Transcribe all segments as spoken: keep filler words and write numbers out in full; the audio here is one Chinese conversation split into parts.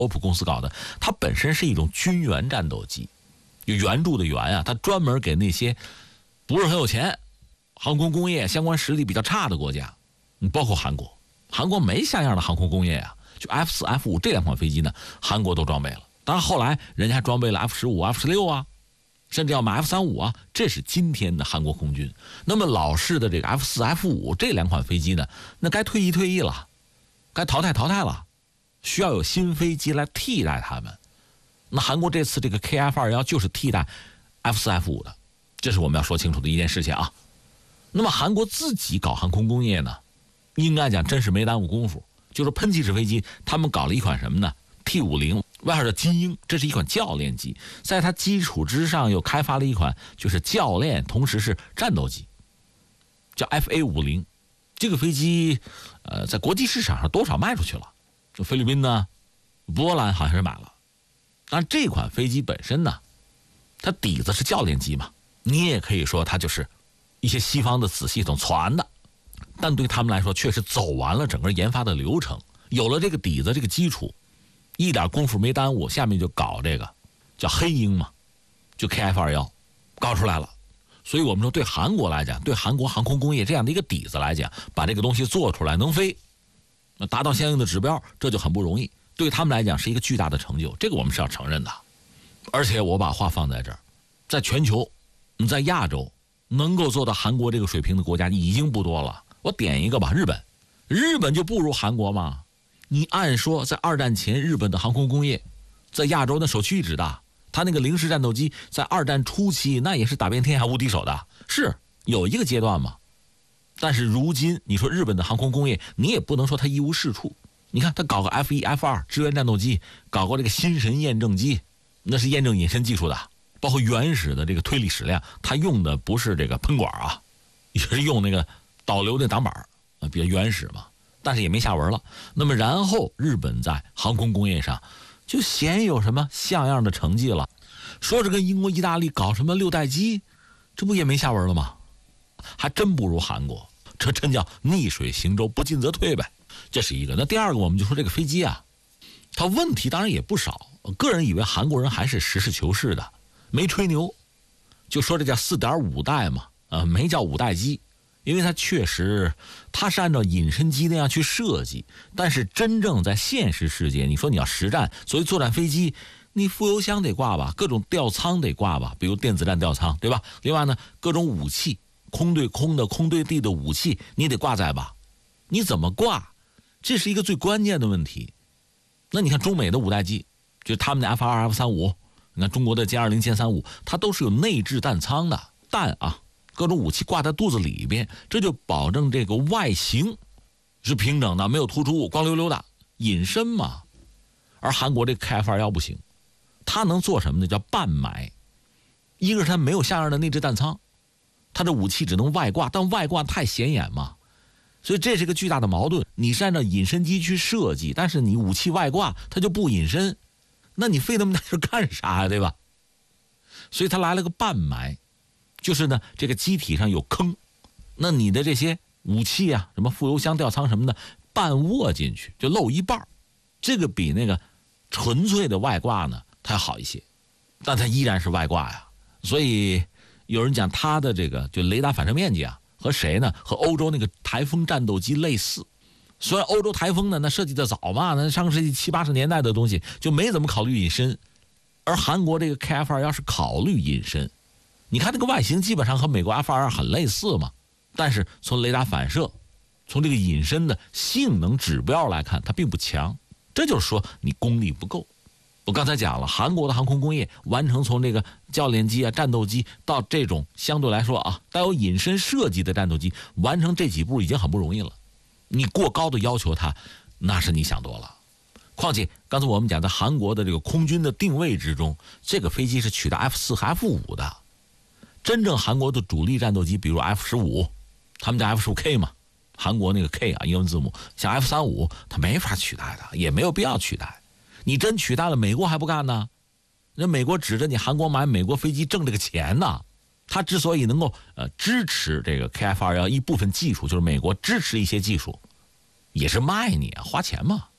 欧普公司搞的，它本身是一种军援战斗机，有援助的援啊，它专门给那些不是很有钱、航空工业相关实力比较差的国家，包括韩国。韩国没像样的航空工业啊，就 F 四、F 五 这两款飞机呢，韩国都装备了。当然后来人家还装备了 F 十五、F 十六啊，甚至要买 F 三十五啊，这是今天的韩国空军。那么老式的这个 F 四、F 五 这两款飞机呢，那该退役退役了，该淘汰淘汰了，需要有新飞机来替代它们。那韩国这次这个 K F 二十一 就是替代 F 四、F 五 的，这是我们要说清楚的一件事情啊。那么韩国自己搞航空工业呢，应该讲真是没耽误功夫。就是喷气式飞机，他们搞了一款什么呢 ？T 五十，外号叫金鹰，这是一款教练机，在它基础之上又开发了一款就是教练，同时是战斗机，叫 F A 五十。这个飞机，呃，在国际市场上多少卖出去了？就菲律宾呢，波兰好像是买了。但这款飞机本身呢，它底子是教练机嘛，你也可以说它就是一些西方的子系统传的。但对他们来说，确实走完了整个研发的流程，有了这个底子、这个基础，一点功夫没耽误，下面就搞这个叫黑鹰嘛，就 K F 二十一 搞出来了。所以我们说，对韩国来讲，对韩国航空工业这样的一个底子来讲，把这个东西做出来能飞，那达到相应的指标，这就很不容易。对他们来讲是一个巨大的成就，这个我们是要承认的。而且我把话放在这儿，在全球，在亚洲，能够做到韩国这个水平的国家已经不多了。我点一个吧，日本，日本就不如韩国嘛。你按说在二战前，日本的航空工业在亚洲那首屈一指的，他那个零式战斗机在二战初期那也是打遍天下无敌手的，是有一个阶段嘛。但是如今你说日本的航空工业，你也不能说它一无是处。你看他搞个 F 一、F 二 支援战斗机，搞过这个心神验证机，那是验证隐身技术的，包括原始的这个推力矢量，他用的不是这个喷管啊，也是用那个导流的挡板啊，比较原始嘛，但是也没下文了。那么然后日本在航空工业上就鲜有什么像样的成绩了，说是跟英国、意大利搞什么六代机，这不也没下文了吗？还真不如韩国，这真叫逆水行舟，不进则退呗。这是一个。那第二个，我们就说这个飞机啊，它问题当然也不少。个人以为韩国人还是实事求是的，没吹牛，就说这叫 四点五 代嘛，呃，没叫五代机。因为它确实，它是按照隐身机那样去设计，但是真正在现实世界，你说你要实战，所谓作战飞机，你副油箱得挂吧，各种吊舱得挂吧，比如电子战吊舱，对吧？另外呢，各种武器，空对空的、空对地的武器，你得挂载吧？你怎么挂？这是一个最关键的问题。那你看中美的五代机，就他们的 F 二、F 三十五，你看中国的歼二零、歼三十五，它都是有内置弹舱的，弹啊。各种武器挂在肚子里边，这就保证这个外形是平整的，没有突出物，光溜溜的隐身嘛。而韩国这个 K F 二十一 不行，它能做什么呢？叫半埋。一个是它没有像样的内置弹舱，它的武器只能外挂，但外挂太显眼嘛，所以这是个巨大的矛盾。你是按照隐身机去设计，但是你武器外挂它就不隐身，那你费那么大劲干啥呀？对吧？所以它来了个半埋。就是呢，这个机体上有坑，那你的这些武器啊，什么副油箱、吊舱什么的，半握进去就露一半，这个比那个纯粹的外挂呢，它要好一些，但它依然是外挂呀。所以有人讲它的这个就雷达反射面积啊，和谁呢？和欧洲那个台风战斗机类似。虽然欧洲台风呢，那设计的早嘛，那上个世纪七八十年代的东西就没怎么考虑隐身，而韩国这个 K F 二十一 是考虑隐身。你看这个外形基本上和美国 F 二十二 很类似嘛，但是从雷达反射，从这个隐身的性能指标来看，它并不强。这就是说你功力不够。我刚才讲了，韩国的航空工业完成从这个教练机啊、战斗机到这种相对来说啊带有隐身设计的战斗机，完成这几步已经很不容易了。你过高的要求它，那是你想多了。况且刚才我们讲在韩国的这个空军的定位之中，这个飞机是取代 F 四 和 F 五 的。真正韩国的主力战斗机，比如 F 十五，他们叫 F 十五 K 嘛，韩国那个 K 啊，英文字母，像 F 三十五，它没法取代的，也没有必要取代。你真取代了，美国还不干呢？那美国指着你韩国买美国飞机挣这个钱呢。它之所以能够呃支持这个 K F 二十一 一部分技术，就是美国支持一些技术，也是卖你啊，花钱嘛。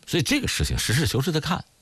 所以这个事情实事求是的看。